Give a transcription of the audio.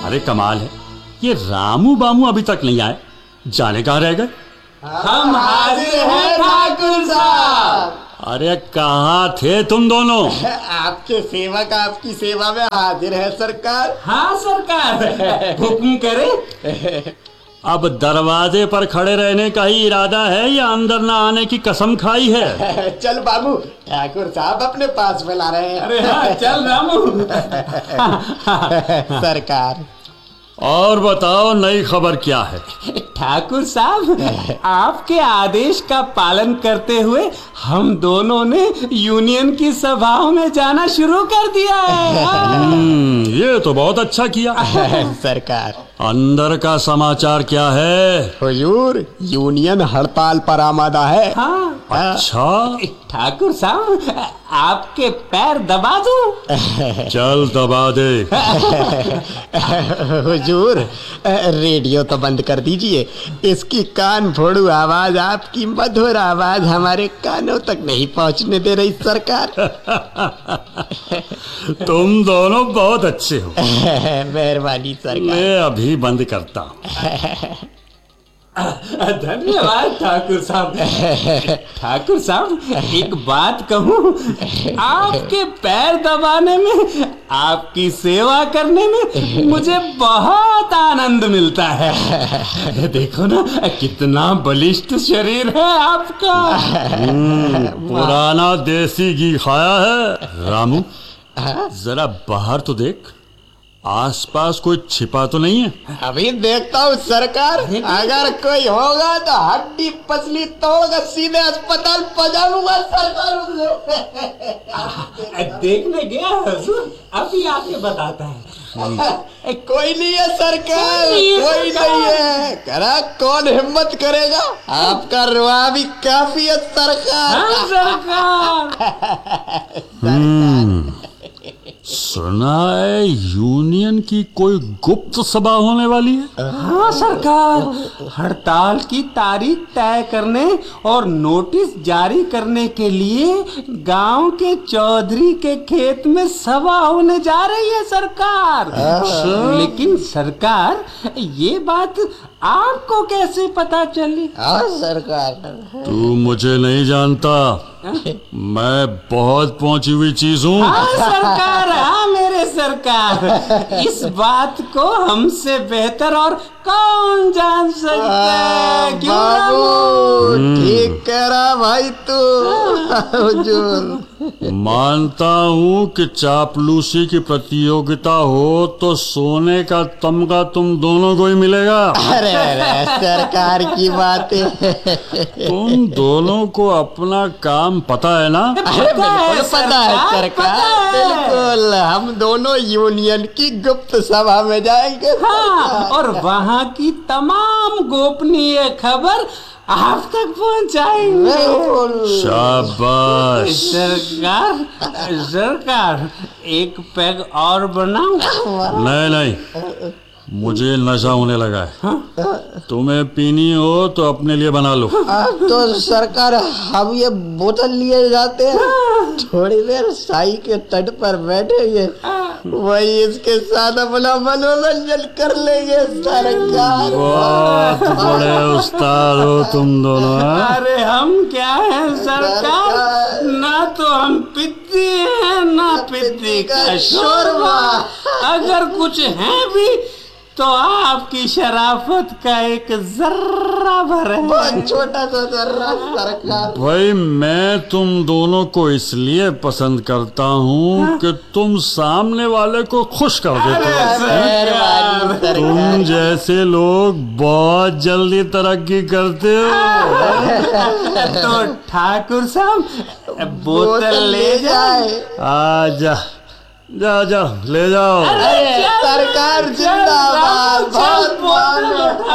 अरे कमाल है, ये रामू बामू अभी तक नहीं आए, जाने कहाँ रह गए? हम हाजिर हैं ठाकुर साहब। अरे कहाँ थे तुम दोनों? आपके सेवक आपकी सेवा में हाजिर है सरकार। हाँ सरकार, हुक्म करे। अब दरवाजे पर खड़े रहने का ही इरादा है या अंदर ना आने की कसम खाई है? चल बाबू, ठाकुर साहब अपने पास बुला रहे हैं। अरे हाँ, चल रामू। सरकार, और बताओ नई खबर क्या है? ठाकुर साहब, आपके आदेश का पालन करते हुए हम दोनों ने यूनियन की सभाओं में जाना शुरू कर दिया है। ये तो बहुत अच्छा किया। सरकार, अंदर का समाचार क्या है? हुजूर, यूनियन हड़ताल पर आमादा है। हाँ। अच्छा, ठाकुर साहब, आपके पैर दबा दूं? चल दबा दे। हुजूर, रेडियो तो बंद कर दीजिए। इसकी कान फोड़ू आवाज, आपकी मधुर आवाज हमारे कानों तक नहीं पहुंचने दे रही सरकार। तुम दोनों बहुत अच्छे हो। मेहरबानी सरकार। मैं अभी बंद करता हूँ। धन्यवाद ठाकुर साहब। ठाकुर साहब, एक बात कहूँ, आपके पैर दबाने में, आपकी सेवा करने में मुझे बहुत आनंद मिलता है। देखो ना, कितना बलिष्ठ शरीर है आपका। पुराना देसी घी खाया है। रामू, जरा बाहर तो देख, आसपास कोई छिपा तो नहीं है? अभी देखता हूँ सरकार, अगर कोई होगा तो हड्डी पसली तोड़कर सीधे अस्पताल पहुंचाऊंगा सरकार। देखने गया हुजूर, अभी आके बताता है। कोई नहीं है सरकार, कोई नहीं है। करा कौन हिम्मत करेगा? आपका रुआ भी काफी है सरकार। हाँ सरकार। सुना है यूनियन की कोई गुप्त सभा होने वाली है? हाँ सरकार, हड़ताल की तारीख तय करने और नोटिस जारी करने के लिए गांव के चौधरी के खेत में सभा होने जा रही है सरकार। लेकिन सरकार, ये बात आपको कैसे पता चली? सरकार, तू मुझे नहीं जानता, मैं बहुत पहुंची हुई चीज हूँ। हाँ सरकार, हाँ मेरे सरकार, इस बात को हमसे बेहतर और कौन जान सकता है? क्यों बाबू, ठीक कह रहा भाई तू। हुजूर, मानता हूँ कि चापलूसी की प्रतियोगिता हो तो सोने का तमगा तुम दोनों को ही मिलेगा। अरे सरकार की बातें। तुम दोनों को अपना काम पता है ना? अरे बिल्कुल पता है सरकार, बिल्कुल। हम दोनों यूनियन की गुप्त सभा में जाएंगे। हाँ, और वहाँ की तमाम गोपनीय खबर आप तक पहुँचाएंगे। शाबाश। सरकार, सरकार, एक पैग और बनाऊं? नहीं नहीं, मुझे नशा होने लगा है। तुम्हें पीनी हो तो अपने लिए बना लो। तो सरकार, हम ये बोतल लिए जाते हैं, थोड़ी देर साई के तट पर बैठेंगे, वही इसके साथ अपना मनोरंजन कर लेंगे सरकार। बहुत बड़े उस्ताद हो तुम दोनों। अरे हम क्या हैं सरकार, ना तो हम पिद्दी हैं ना पिद्दी का शोरबा। अगर कुछ है भी तो आपकी शराफत का एक जर्रा भर है। बहुत छोटा सा जर्रा सरकार। भाई, मैं तुम दोनों को इसलिए पसंद करता हूँ कि तुम सामने वाले को खुश कर देते हो। तुम जैसे लोग बहुत जल्दी तरक्की करते हो। तो ठाकुर साहब, बोतल ले जाए। आजा, जाओ जाओ, ले जाओ। सरकार जिंदाबाद। बहुत